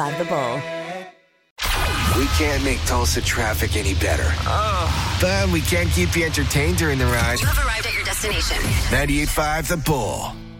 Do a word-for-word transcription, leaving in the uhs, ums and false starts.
The Bull. We can't make Tulsa traffic any better. Oh. But we can keep you entertained during the ride. You have arrived at your destination. ninety-eight point five The Bull.